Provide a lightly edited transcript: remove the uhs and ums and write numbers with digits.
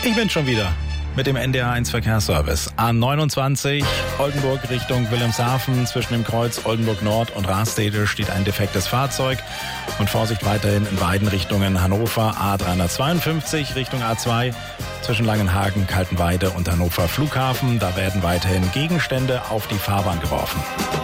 Ich bin schon wieder mit dem NDR1 Verkehrsservice. A29 Oldenburg Richtung Wilhelmshaven. Zwischen dem Kreuz Oldenburg Nord und Rastede steht ein defektes Fahrzeug. Und Vorsicht weiterhin in beiden Richtungen Hannover. A352 Richtung A2 zwischen Langenhagen, Kaltenweide und Hannover Flughafen. Da werden weiterhin Gegenstände auf die Fahrbahn geworfen.